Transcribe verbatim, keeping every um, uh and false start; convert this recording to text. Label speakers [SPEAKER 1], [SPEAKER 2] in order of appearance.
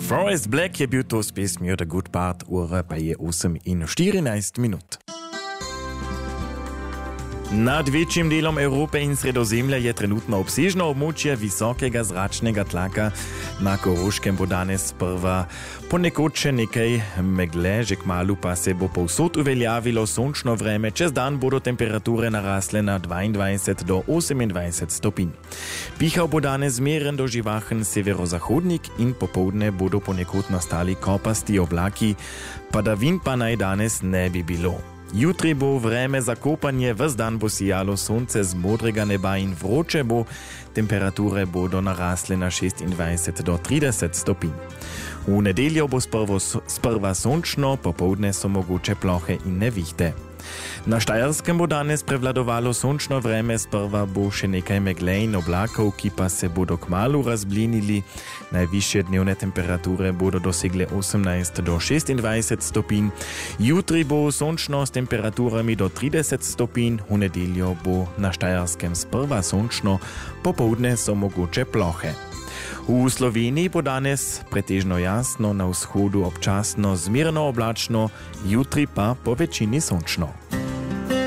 [SPEAKER 1] Forest Black je bil to s pesmijo The Good Part, ura pa je osem in štirinajst minut. Nad večjim delom Evrope in Sredozemlja je trenutno obsežno območje visokega zračnega tlaka. Na Koroškem bo danes sprva ponekod še nekaj megle, že kmalu pa se bo povsod uveljavilo sončno vreme. Čez dan bodo temperature narasle na dvaindvajset do osemindvajset stopinj. Pihal bo danes zmeren do živahen severozahodnik in popoldne bodo ponekod nastali kopasti oblaki, padavin pa naj danes ne bi bilo. Jutri bo vreme za kopanje, ves dan bo sijalo sonce z modrega neba in vroče bo, temperature bodo narasle na šestindvajset do trideset stopinj. V nedeljo bo sprvo, sprva sončno, popoldne so mogoče plohe in nevihte. Na Štajerskem bo danes prevladovalo sončno vreme, sprva bo še nekaj megle in oblakov, ki pa se bodo kmalu razblinili. Najvišje dnevne temperature bodo dosegle osemnajst do šestindvajset stopinj. Jutri bo sončno s temperaturami do trideset stopinj, v nedeljo bo na Štajerskem sprva sončno, popoldne so mogoče plohe. V Sloveniji bo danes pretežno jasno, na vzhodu občasno zmerno oblačno, jutri pa po večini sončno.